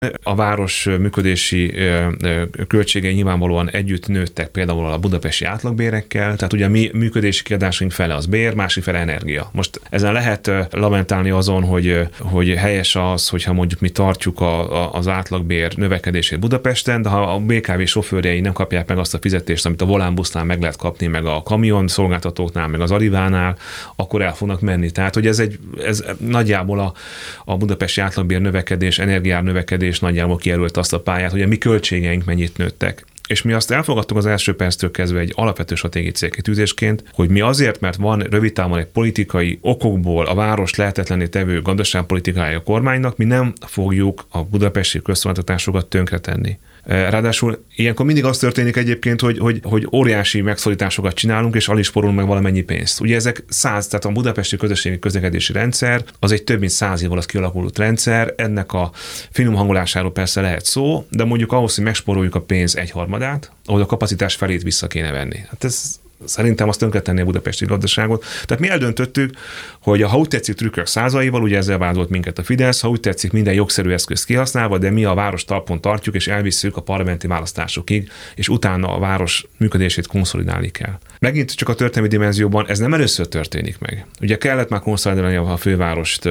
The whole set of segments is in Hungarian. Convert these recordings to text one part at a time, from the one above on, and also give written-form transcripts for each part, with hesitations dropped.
A város működési költségei nyilvánvalóan együtt nőttek például a budapesti átlagbérekkel, tehát ugye a mi működési kiadásaink fele az bér, másik fele energia. Most ezen lehet lamentálni azon, hogy helyes az, hogyha mondjuk mi tartjuk az átlagbér növekedését Budapesten, de ha a BKV sofőrjei nem kapják meg azt a fizetést, amit a Volánbusznál meg lehet kapni, meg a kamion szolgáltatóknál, meg az Arrivánál, akkor el fognak menni. Tehát, hogy ez nagyjából a budapesti átlagbér növekedés, energiár növekedés nagyjából kijelölt azt a pályát, hogy a mi költségeink mennyit nőttek. És mi azt elfogadtuk az első perctől kezdve egy alapvető stratégiai célkitűzésként, hogy mi azért, mert van rövid távon egy politikai okokból a város lehetetlenné tevő gazdaságpolitikája a kormánynak, mi nem fogjuk a budapesti közszolgáltatásokat tönkretenni. Ráadásul ilyenkor mindig az történik egyébként, hogy óriási megszorításokat csinálunk, és alig spórolunk meg valamennyi pénzt. Ugye ezek tehát a budapesti közösségi közlekedési rendszer, az egy több mint 100 év alatt kialakult rendszer, ennek a finom hangolásáról persze lehet szó, de mondjuk ahhoz, hogy megspóroljuk a pénz egyharmadát, ahol a kapacitás felét vissza kéne venni. Hát ez szerintem azt tönkretenné a budapesti gazdaságot. Tehát mi eldöntöttük, hogy ha úgy tetszik trükkök százaival, ugye ezzel vádolt minket a Fidesz, ha úgy tetszik minden jogszerű eszközt kihasználva, de mi a város talpon tartjuk, és elvisszük a parlamenti választásokig, és utána a város működését konszolidálni kell. Megint csak a történelmi dimenzióban ez nem először történik meg. Ugye kellett már konszolidálni a fővárost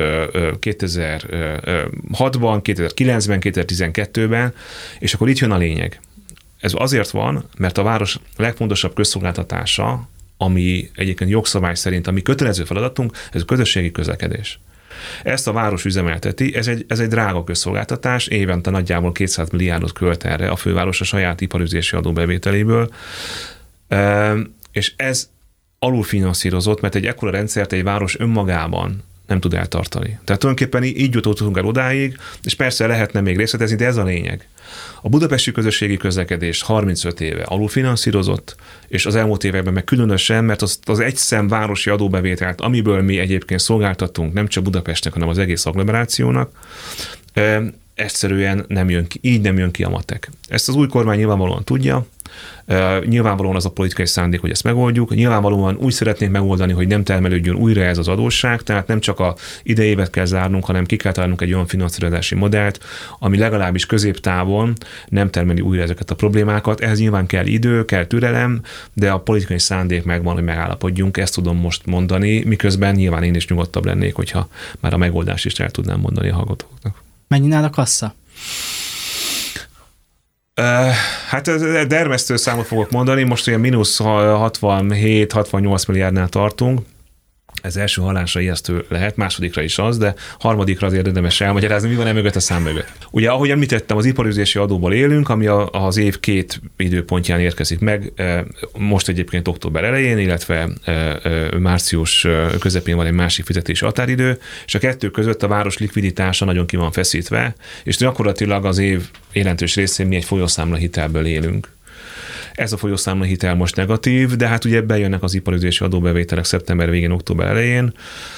2006-ban, 2009-ben, 2012-ben, és akkor itt jön a lényeg. Ez azért van, mert a város legfontosabb közszolgáltatása, ami egyébként jogszabály szerint, ami kötelező feladatunk, ez a közösségi közlekedés. Ezt a város üzemelteti, ez egy drága közszolgáltatás, évente nagyjából 200 milliárdot költ erre a főváros a saját iparüzési adóbevételéből, és ez alulfinanszírozott, mert egy ekkora rendszert egy város önmagában nem tud eltartani. Tehát tulajdonképpen így jutottunk el odáig, és persze lehetne még részletezni, de ez a lényeg. A budapesti közösségi közlekedés 35 éve alulfinanszírozott, és az elmúlt években meg különösen, mert az egyszem városi adóbevételt, amiből mi egyébként szolgáltatunk nem csak Budapestnek, hanem az egész agglomerációnak, egyszerűen nem jön ki, így nem jön ki a matek. Ezt az új kormány nyilvánvalóan tudja, nyilvánvalóan az a politikai szándék, hogy ezt megoldjuk, nyilvánvalóan úgy szeretnénk megoldani, hogy nem termelődjön újra ez az adósság, tehát nem csak a idei évet kell zárnunk, hanem ki kell találnunk egy olyan finanszírozási modellt, ami legalábbis középtávon nem termeli újra ezeket a problémákat. Ehhez nyilván kell idő, kell türelem, de a politikai szándék megvan, hogy megállapodjunk, ezt tudom most mondani, miközben nyilván én is nyugodtabb lennék, hogyha már a megoldást is el tudnám mondani a hallgatóknak. Mennyi nál a kassa? Hát dermesztő számot fogok mondani, most olyan mínusz 67-68 milliárdnál tartunk. Ez első hallásra ijesztő lehet, másodikra is az, de harmadikra azért érdemes elmagyarázni, mi van mögött a szám mögött. Ugye, ahogy említettem, az iparüzési adóból élünk, ami az év 2 időpontján érkezik meg, most egyébként október elején, illetve március közepén van egy másik fizetési határidő, és a kettő között a város likviditása nagyon ki van feszítve, és gyakorlatilag az év jelentős részén mi egy folyószámla hitelből élünk. Ez a folyószámla hitel most negatív, de hát ugye bejönnek az iparüzési adóbevételek szeptember végén, október elején.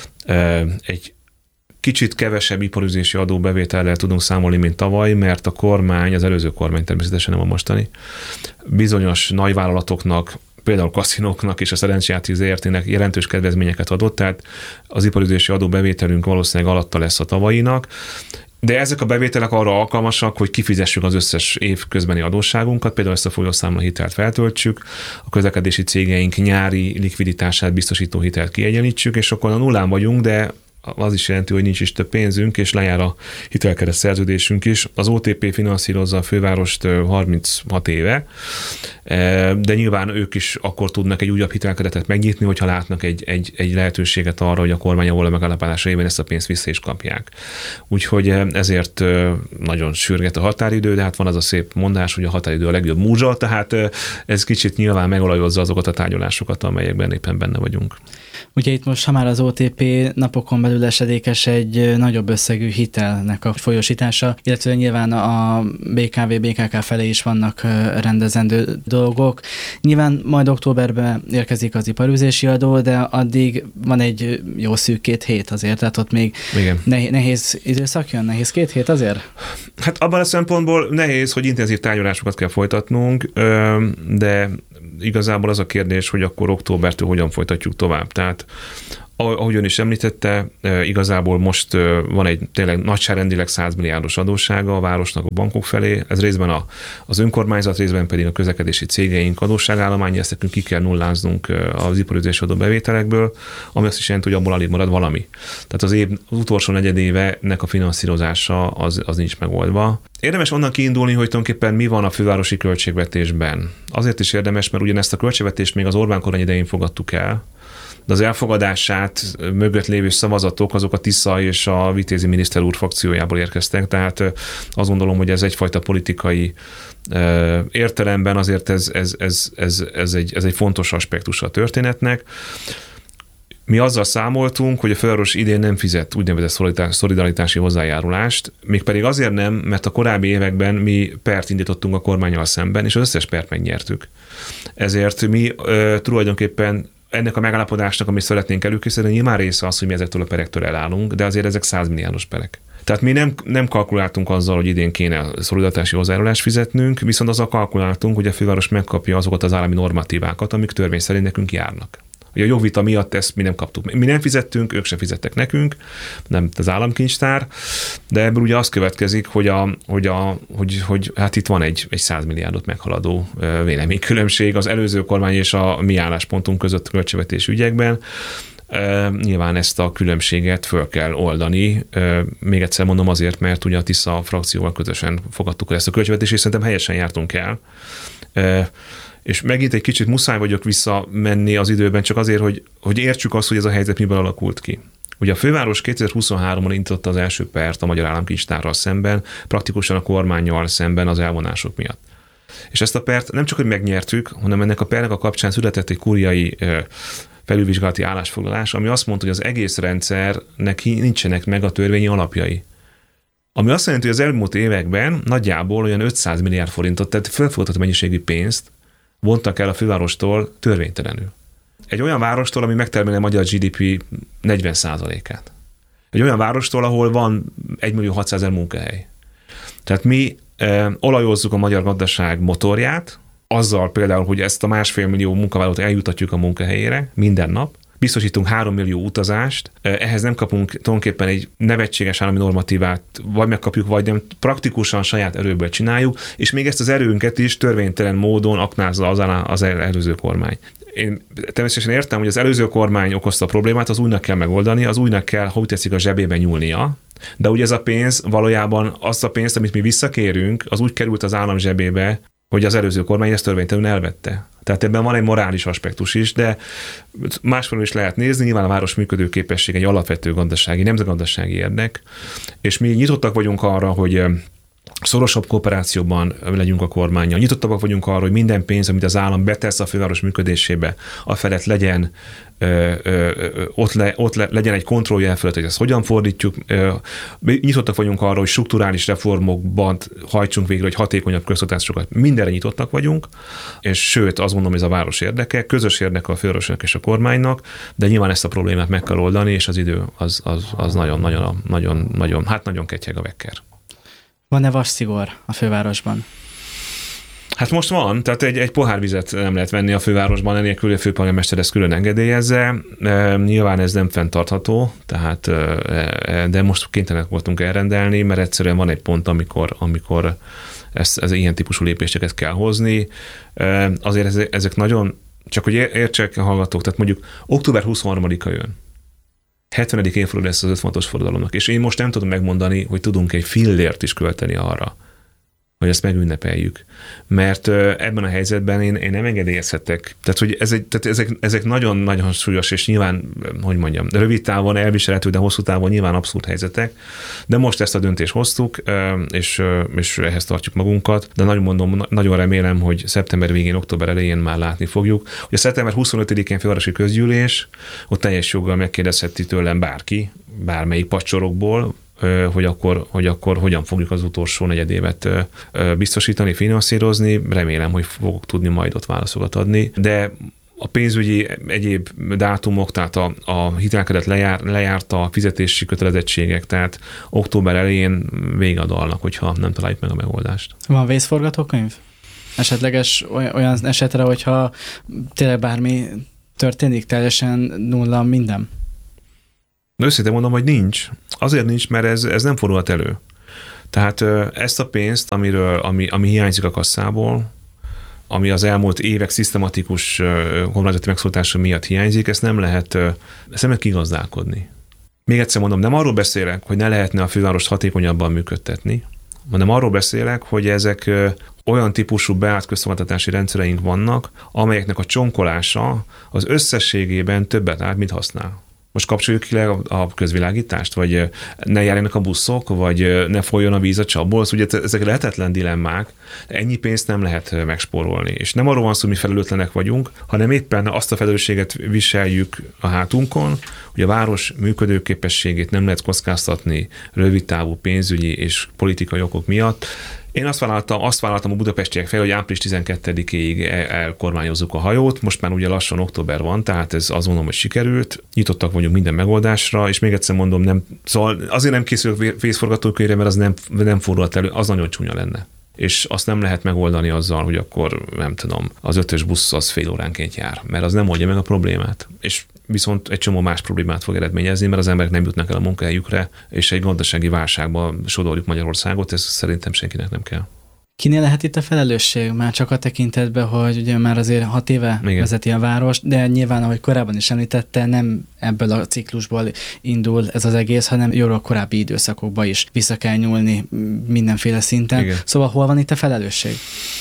Egy kicsit kevesebb iparüzési adóbevétellel tudunk számolni, mint tavaly, mert a kormány, az előző kormány természetesen nem a mostani, bizonyos nagyvállalatoknak, például kaszinóknak és a szerencsejáték ZRT-nek jelentős kedvezményeket adott, tehát az iparüzési adóbevételünk valószínűleg alatta lesz a tavalyinak. De ezek a bevételek arra alkalmasak, hogy kifizessük az összes év közbeni adósságunkat, például ezt a folyószámla hitelt feltöltsük, a közlekedési cégeink nyári likviditását biztosító hitelt kiegyenlítsük, és akkor a nullán vagyunk, de az is jelenti, hogy nincs is több pénzünk, és lejár a hitelkeret szerződésünk is. Az OTP finanszírozza a fővárost 36 éve, de nyilván ők is akkor tudnak egy újabb hitelkeretet megnyitni, hogyha látnak egy lehetőséget arra, hogy a kormány ahol a megállapodás révén ezt a pénzt vissza is kapják. Úgyhogy ezért nagyon sürget a határidő, de hát van az a szép mondás, hogy a határidő a legjobb múzsa, tehát ez kicsit nyilván megolajozza azokat a tárgyalásokat, amelyekben éppen benne vagyunk. Ugye itt most, ha már az OTP napokon belül esedékes egy nagyobb összegű hitelnek a folyósítása, illetve nyilván a BKV, BKK felé is vannak rendezendő dolgok. Nyilván majd októberben érkezik az iparüzési adó, de addig van egy jó szűk 2 hét azért, tehát ott még nehéz időszak jön, nehéz 2 hét azért? Hát abban a szempontból nehéz, hogy intenzív tárgyalásokat kell folytatnunk, de igazából az a kérdés, hogy akkor októbertől hogyan folytatjuk tovább. Tehát ahogy ön is említette, igazából most van egy tényleg nagyságrendileg 100 milliárdos adóssága a városnak a bankok felé. Ez részben az önkormányzat, részben pedig a közlekedési cégeink adósságállománya, ezt nekünk ki kell nulláznunk az iparüzési adó bevételekből, ami azt is jelenti, hogy abból alig marad valami. Tehát az utolsó negyedévenek a finanszírozása az nincs megoldva. Érdemes onnan kiindulni, hogy tulajdonképpen mi van a fővárosi költségvetésben. Azért is érdemes, mert ugyanezt a költségvetést még az Orbán kormány idején fogadtuk el, de az elfogadását mögött lévő szavazatok azok a Tisza és a Vitézi miniszter úr frakciójából érkeztek, tehát azt gondolom, hogy ez egyfajta politikai értelemben azért ez egy fontos aspektus a történetnek. Mi azzal számoltunk, hogy a főváros idén nem fizet úgynevezett szolidaritási hozzájárulást, mégpedig azért nem, mert a korábbi években mi pert indítottunk a kormánnyal szemben, és az összes pert megnyertük. Ezért mi tulajdonképpen ennek a megállapodásnak, amit szeretnénk előkészíteni, nyilván része az, hogy mi ezektől a perektől elállunk, de azért ezek 100 milliárdos perek. Tehát mi nem kalkuláltunk azzal, hogy idén kéne a szolidaritási hozzájárulást fizetnünk, viszont azzal kalkuláltunk, hogy a főváros megkapja azokat az állami normatívákat, amik törvény szerint nekünk járnak. Ugye a jogvita miatt ezt mi nem kaptuk. Mi nem fizettünk, ők sem fizettek nekünk, nem az államkincstár, de ebből ugye az következik, hogy hát itt van egy 100 milliárdot meghaladó véleménykülönbség az előző kormány és a mi álláspontunk között költségvetési ügyekben. Nyilván ezt a különbséget föl kell oldani. Még egyszer mondom azért, mert ugye a Tisza frakcióval közösen fogadtuk el ezt a költségvetést, és szerintem helyesen jártunk el. És megint egy kicsit muszáj vagyok visszamenni az időben, csak azért, hogy értsük azt, hogy ez a helyzet miből alakult ki. Ugye a főváros 2023-ban indította az első pert a Magyar Államkincstárral szemben, praktikusan a kormánnyal szemben az elvonások miatt. És ezt a pert nem csak, hogy megnyertük, hanem ennek a pernek a kapcsán született egy kúriai felülvizsgálati állásfoglalás, ami azt mondta, hogy az egész rendszernek nincsenek meg a törvényi alapjai. Ami azt jelenti, hogy az elmúlt években nagyjából olyan 500 milliárd forintot, tehát felfogadható mennyiségű pénzt vontak el a fővárostól törvénytelenül. Egy olyan várostól, ami megtermelne a magyar GDP 40%-át. Egy olyan várostól, ahol van 1.600.000 munkahely. Tehát mi olajozzuk a magyar gazdaság motorját, azzal például, hogy ezt a 1,5 millió munkavállalót eljutatjuk a munkahelyére minden nap, biztosítunk 3 millió utazást, ehhez nem kapunk tulajdonképpen egy nevetséges állami normatívát, vagy megkapjuk, vagy nem, praktikusan saját erőből csináljuk, és még ezt az erőnket is törvénytelen módon aknázza az előző kormány. Én természetesen értem, hogy az előző kormány okozta a problémát, az újnak kell megoldani, az újnak kell, ha úgy tetszik, a zsebébe nyúlnia, de ugye ez a pénz valójában azt a pénzt, amit mi visszakérünk, az úgy került az állam zsebébe, hogy az előző kormány ezt törvénytelenül elvette. Tehát ebben van egy morális aspektus is, de másfelől is lehet nézni, nyilván a város működőképesség egy alapvető gazdasági, nemzetgazdasági érdek, és mi nyitottak vagyunk arra, hogy szorosabb kooperációban legyünk a kormánnyal. Nyitottak vagyunk arra, hogy minden pénz, amit az állam betesz a főváros működésébe, afelett legyen legyen egy kontrollja felett, hogy ezt hogyan fordítjuk. Nyitottak vagyunk arra, hogy strukturális reformokban hajtsunk végre, hogy hatékonyabb közszolgáltatásokat. Mindenre nyitottak vagyunk, és sőt, azt mondom, ez a város érdeke, közös érdeke a fővárosnak és a kormánynak, de nyilván ezt a problémát meg kell oldani, és az idő az nagyon ketyeg a vekker. Van-e vasszigor a fővárosban? Hát most van, tehát egy pohár vizet nem lehet venni a fővárosban, enélkül a főpolgármester ezt külön engedélyezze. Nyilván ez nem fenntartható, tehát, de most kénytelenek voltunk elrendelni, mert egyszerűen van egy pont, amikor ez ilyen típusú lépéseket kell hozni. Azért ezek nagyon, csak hogy értsek a hallgatók, tehát mondjuk október 23-a jön. 70. évforduló lesz az 56-os forradalomnak, és én most nem tudom megmondani, hogy tudunk egy fillért is költeni arra, hogy ezt megünnepeljük. Mert ebben a helyzetben én nem engedélyezhetek. Tehát, hogy ezek nagyon-nagyon súlyos, és nyilván, hogy mondjam, rövid távon elviselhető, de hosszú távon nyilván abszurd helyzetek. De most ezt a döntést hoztuk, és ehhez tartjuk magunkat. De nagyon remélem, hogy szeptember végén, október elején már látni fogjuk. Ugye szeptember 25-én fővárosi közgyűlés, ott teljes joggal megkérdezheti tőlem bárki, bármelyik pacsorokból, hogy akkor hogyan fogjuk az utolsó negyedévet biztosítani, finanszírozni. Remélem, hogy fogok tudni majd ott válaszokat adni. De a pénzügyi egyéb dátumok, tehát a hitelkedet lejárta, a fizetési kötelezettségek, tehát október elején vége a dalnak, hogyha nem találjuk meg a megoldást. Van vészforgatókönyv? Esetleges olyan esetre, hogyha tényleg bármi történik, teljesen nulla minden? Őszintén mondom, hogy nincs. Azért nincs, mert ez nem fordulhat elő. Tehát ezt a pénzt, ami hiányzik a kasszából, ami az elmúlt évek szisztematikus kormányzati megszólítása miatt hiányzik, ezt nem lehet kigazdálkodni. Még egyszer mondom, nem arról beszélek, hogy ne lehetne a fővárost hatékonyabban működtetni, hanem arról beszélek, hogy ezek olyan típusú beállt közszolgáltatási rendszereink vannak, amelyeknek a csonkolása az összességében többet árt, mint használ. Most kapcsoljuk ki le a közvilágítást, vagy ne járjanak a buszok, vagy ne folyjon a víz a csapból. Ugye ezek lehetetlen dilemmák, ennyi pénzt nem lehet megspórolni. És nem arról van szó, hogy mi felelőtlenek vagyunk, hanem éppen azt a felelősséget viseljük a hátunkon, hogy a város működőképességét nem lehet kockáztatni rövidtávú pénzügyi és politikai okok miatt. Én azt vállaltam a budapestiek felé, hogy április 12-ig elkormányozzuk a hajót, most már ugye lassan október van, tehát ez azt mondom, hogy sikerült, nyitottak vagyunk minden megoldásra, és még egyszer mondom, szóval azért nem készülök vészforgatókönyvre, mert az nem fordulhat elő, az nagyon csúnya lenne. És azt nem lehet megoldani azzal, hogy akkor nem tudom, az 5-ös busz az fél óránként jár, mert az nem oldja meg a problémát. És viszont egy csomó más problémát fog eredményezni, mert az emberek nem jutnak el a munkahelyükre, és egy gazdasági válságba sodorjuk Magyarországot, ez szerintem senkinek nem kell. Kinél lehet itt a felelősség? Már csak a tekintetben, hogy ugye már azért 6 éve vezeti a város, de nyilván, ahogy korábban is említette, nem ebből a ciklusból indul ez az egész, hanem jóval korábbi időszakokba is vissza kell nyúlni mindenféle szinten. Igen. Szóval hol van itt a felelősség?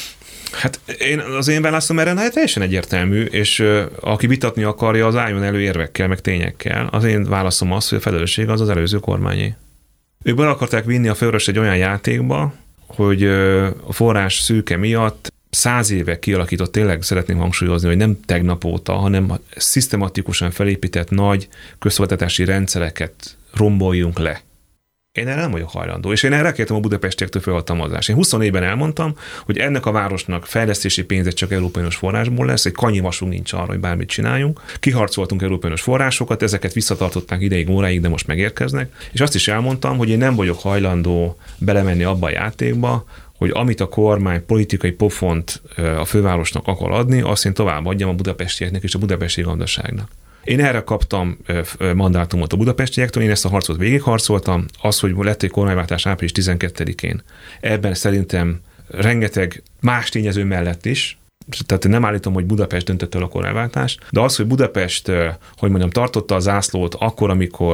Hát az én válaszom erre teljesen egyértelmű, és aki vitatni akarja, az álljon elő érvekkel, meg tényekkel. Az én válaszom az, hogy a felelősség az előző kormányé. Ők be akarták vinni a fővárost egy olyan játékba, hogy a forrás szűke miatt 100 éve kialakított, tényleg szeretném hangsúlyozni, hogy nem tegnap óta, hanem szisztematikusan felépített nagy közszolgáltatási rendszereket romboljunk le. Én erre nem vagyok hajlandó, és én erre kértem a budapestiektől felhatalmazást. Én 20 évben elmondtam, hogy ennek a városnak fejlesztési pénze csak európai uniós forrásból lesz, egy kanyivasunk nincs arra, hogy bármit csináljunk. Kiharcoltunk európai uniós forrásokat, ezeket visszatartották ideig, óráig, de most megérkeznek. És azt is elmondtam, hogy én nem vagyok hajlandó belemenni abba a játékba, hogy amit a kormány politikai pofont a fővárosnak akar adni, azt én továbbadjam a budapestieknek és a budapesti gazdaságnak. Én erre kaptam mandátumot a budapestiektől, én ezt a harcot végigharcoltam, az, hogy lett egy kormányváltás április 12-én. Ebben szerintem rengeteg más tényező mellett is, tehát nem állítom, hogy Budapest döntött el a kormányváltást, de az, hogy Budapest, hogy mondjam, tartotta a zászlót akkor,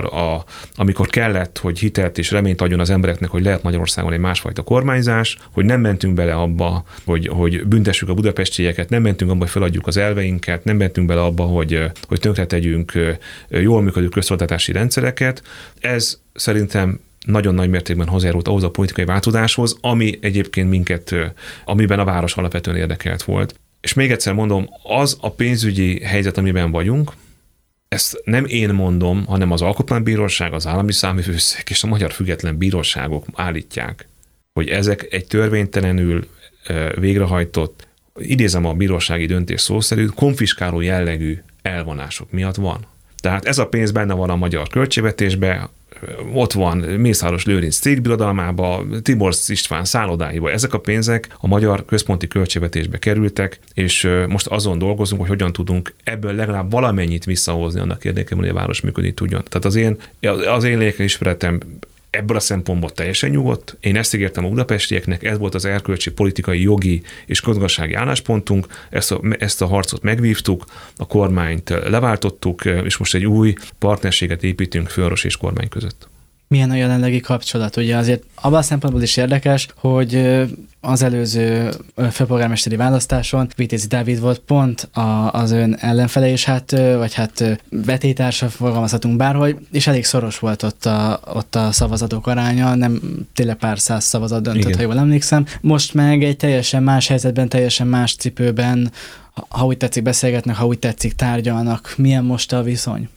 amikor kellett, hogy hitelt és reményt adjon az embereknek, hogy lehet Magyarországon egy másfajta kormányzás, hogy nem mentünk bele abba, hogy büntessük a budapestieket, nem mentünk abba, hogy feladjuk az elveinket, nem mentünk bele abba, hogy tönkretegyünk jól működő közszolgáltatási rendszereket. Ez szerintem nagyon nagy mértékben hozzájárult ahhoz a politikai változáshoz, ami egyébként amiben a város alapvetően érdekelt volt. És még egyszer mondom, az a pénzügyi helyzet, amiben vagyunk, ezt nem én mondom, hanem az Alkotmánybíróság, az Állami Számvevőszék és a magyar független bíróságok állítják, hogy ezek egy törvénytelenül végrehajtott, idézem a bírósági döntés szó szerint, konfiskáló jellegű elvonások miatt van. Tehát ez a pénz benne van a magyar költségvetésben, ott van Mészáros Lőrinc cégbirodalmába, Tibor István szállodáiba. Ezek a pénzek a magyar központi költségvetésbe kerültek, és most azon dolgozunk, hogy hogyan tudunk ebből legalább valamennyit visszahozni annak érdekében, hogy a város működni tudjon. Tehát az én lélkiismeretem ebből a szempontból teljesen nyugodt. Én ezt ígértem a budapestieknek, ez volt az erkölcsi, politikai, jogi és gazdasági álláspontunk, ezt a harcot megvívtuk, a kormányt leváltottuk, és most egy új partnerséget építünk főváros és kormány között. Milyen a jelenlegi kapcsolat? Ugye azért abban a szempontból is érdekes, hogy az előző főpolgármesteri választáson Vitézi Dávid volt pont az ön ellenfele, és vagy vetétársa, fogalmazhatunk bárhogy, és elég szoros volt ott a szavazatok aránya, nem tényleg pár száz szavazat döntött, igen, ha jól emlékszem. Most meg egy teljesen más helyzetben, teljesen más cipőben, ha úgy tetszik beszélgetnek, ha úgy tetszik tárgyalnak. Milyen most a viszony?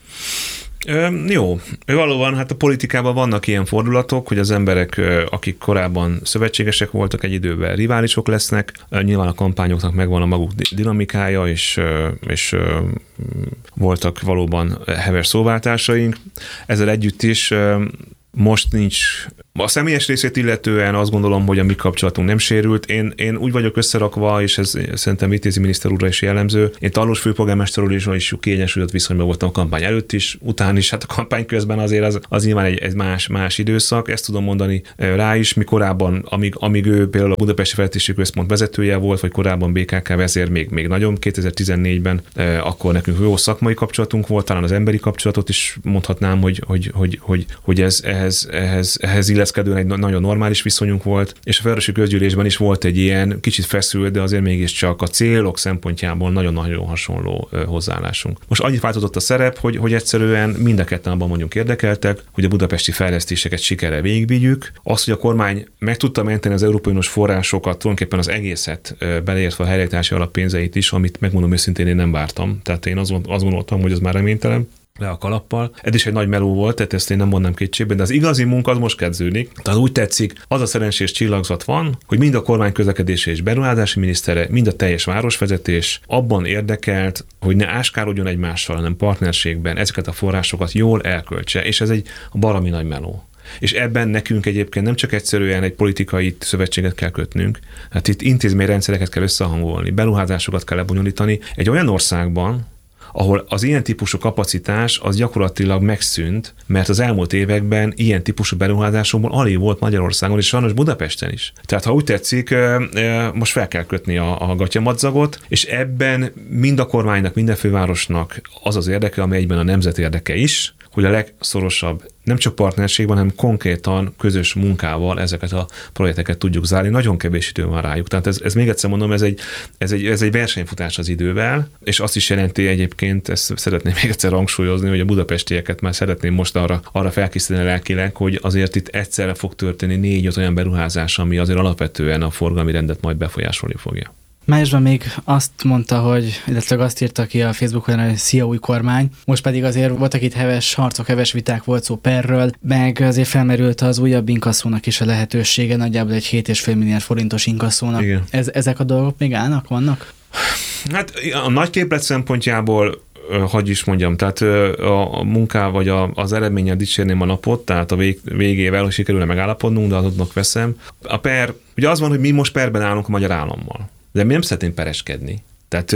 Jó, valóban hát a politikában vannak ilyen fordulatok, hogy az emberek, akik korábban szövetségesek voltak, egy időben riválisok lesznek. Nyilván a kampányoknak megvan a maguk dinamikája, és voltak valóban heves szóváltásaink. Ezzel együtt is most nincs A személyes részét illetően azt gondolom, hogy a mi kapcsolatunk nem sérült. Én úgy vagyok összerakva, és ez szerintem Vitézi miniszter úrra is jellemző. Én Tarlós főpolgármester is kiegyensúlyozott viszonyban voltam a kampány előtt is, után is, hát a kampány közben azért az nyilván egy más időszak. Ezt tudom mondani rá is, mi korábban, amíg ő például a Budapesti Fejlesztési Központ vezetője volt, vagy korábban BKK vezér, még nagyon 2014-ben, akkor nekünk jó szakmai kapcsolatunk volt, talán az emberi kapcsolatot is mondhatnám, hogy ehhez illeszkedően egy nagyon normális viszonyunk volt, és a fővárosi közgyűlésben is volt egy ilyen kicsit feszült, de azért mégiscsak a célok szempontjából nagyon-nagyon hasonló hozzáállásunk. Most annyit változott a szerep, hogy egyszerűen mind a ketten abban mondjuk érdekeltek, hogy a budapesti fejlesztéseket sikerrel végigvigyük. Az, hogy a kormány meg tudta menteni az Európai Uniós forrásokat, tulajdonképpen az egészet, beleértve a helyreállítási alappénzeit is, amit megmondom őszintén, én nem vártam. Tehát én azt gondoltam, hogy ez már reménytelen. Le a kalappal. Ez is egy nagy meló volt, tehát ezt én nem mondnám kétségben, de az igazi munka az most kezdődik. Tehát úgy tetszik, az a szerencsés csillagzat van, hogy mind a kormány közlekedési és beruházási minisztere, mind a teljes városvezetés abban érdekelt, hogy ne áskálódjon egymással, hanem partnerségben ezeket a forrásokat jól elköltse, és ez egy baromi nagy meló. És ebben nekünk egyébként nem csak egyszerűen egy politikai szövetséget kell kötnünk, hát itt intézményrendszereket kell összehangolni, beruházásokat kell lebonyolítani egy olyan országban, ahol az ilyen típusú kapacitás az gyakorlatilag megszűnt, mert az elmúlt években ilyen típusú beruházásokból alig volt Magyarországon, és sajnos Budapesten is. Tehát ha úgy tetszik, most fel kell kötni a gatyamadzagot, és ebben mind a kormánynak, minden fővárosnak az az érdeke, ami egyben a nemzet érdeke is, hogy a legszorosabb, nem csak partnerségben, hanem konkrétan közös munkával ezeket a projekteket tudjuk zárni. Nagyon kevés idő van rájuk. Tehát ez még egyszer mondom, ez egy versenyfutás az idővel, és azt is jelenti egyébként, ezt szeretném még egyszer hangsúlyozni, hogy a budapestieket már szeretném most arra felkészíteni lelkileg, hogy azért itt egyszerre fog történni 4-5 olyan beruházás, ami azért alapvetően a forgalmi rendet majd befolyásolni fogja. Májusban még azt mondta, illetve azt írta ki a Facebookon, hogy szia új kormány, most pedig azért voltak itt heves harcok, heves viták, volt szó perről, meg azért felmerült az újabb inkasszónak is a lehetősége, nagyjából egy 7,5 milliárd forintos inkasszónak. Ezek a dolgok még állnak, vannak? Hát a nagy képlet szempontjából hogy is mondjam, tehát a munká vagy az eredménnyel dicsérném a napot, tehát a végével, hogy sikerül megállapodnunk, de azoknak veszem. A per, ugye az van, hogy mi most perben állunk a magyar állammal, de mi nem szeretnénk pereskedni. Tehát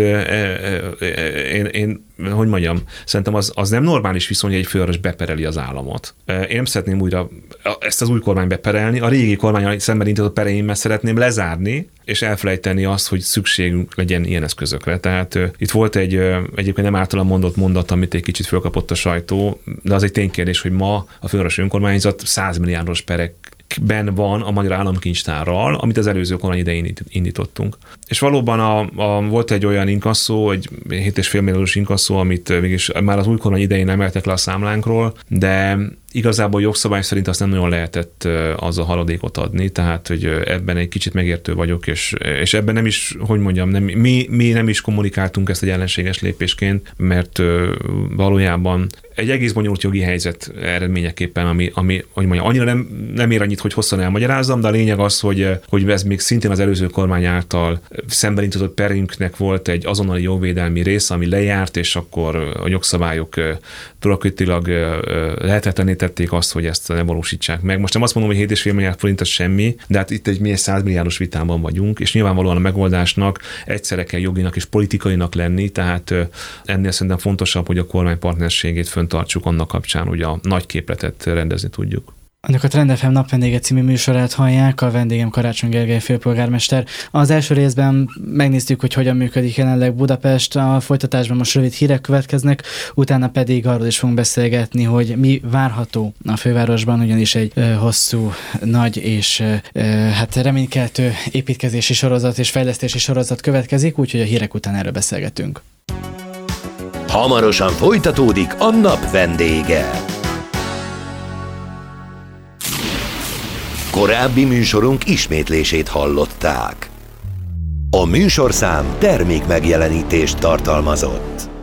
én hogy mondjam, szerintem az nem normális viszony, hogy egy főváros bepereli az államot. Én nem szeretném újra ezt az új kormány beperelni, a régi kormány szemben indított pereimmel szeretném lezárni, és elfelejteni azt, hogy szükségünk legyen ilyen eszközökre. Tehát itt volt egyébként nem általam mondott mondat, amit egy kicsit fölkapott a sajtó, de az egy ténykérdés, hogy ma a fővárosi önkormányzat 100 milliárdos perekben van a magyar államkincstárral, amit az előző kormány idején indítottunk. És valóban volt egy olyan inkasszó, egy 7,5 milliárdos inkasszó, amit mégis már az új kormány idején emeltek le a számlánkról, de igazából jogszabály szerint azt nem nagyon lehetett az a haladékot adni, tehát hogy ebben egy kicsit megértő vagyok, és ebben nem is, hogy mondjam, mi nem is kommunikáltunk ezt egy ellenséges lépésként, mert valójában egy egész bonyolult jogi helyzet eredményeképpen, ami hogy mondjam, annyira nem ér annyit, hogy hosszan elmagyarázzam, de a lényeg az, hogy ez még szintén az előző kormány által szemben indított perünknek volt egy azonnali jogvédelmi rész, ami lejárt, és akkor a jogszabályok tulajdonképpen lehetetlené tették azt, hogy ezt ne valósítsák meg. Most nem azt mondom, hogy 7,5 milliárd forint az semmi, de hát itt egy 100 milliárdos vitában vagyunk, és nyilvánvalóan a megoldásnak egyszerre kell joginak és politikainak lenni, tehát ennél szerintem fontosabb, hogy a kormány partnerségét föntartsuk annak kapcsán, hogy a nagy képletet rendezni tudjuk. Önök a Trend FM napvendége című műsorát hallják, a vendégem Karácsony Gergely főpolgármester. Az első részben megnéztük, hogy hogyan működik jelenleg Budapest, a folytatásban most rövid hírek következnek, utána pedig arról is fogunk beszélgetni, hogy mi várható a fővárosban, ugyanis egy hosszú, nagy és hát reménykeltő építkezési sorozat és fejlesztési sorozat következik, úgyhogy a hírek után erről beszélgetünk. Hamarosan folytatódik a nap vendége. Korábbi műsorunk ismétlését hallották. A műsorszám termék megjelenítést tartalmazott.